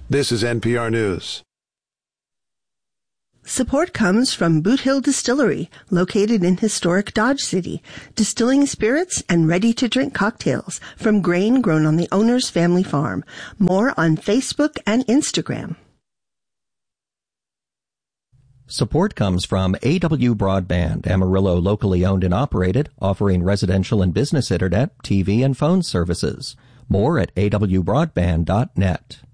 This is NPR News. Support comes from Boot Hill Distillery, located in historic Dodge City, distilling spirits and ready-to-drink cocktails from grain grown on the owner's family farm. More on Facebook and Instagram. Support comes from AW Broadband, Amarillo locally owned and operated, offering residential and business internet, TV, and phone services. More at awbroadband.net.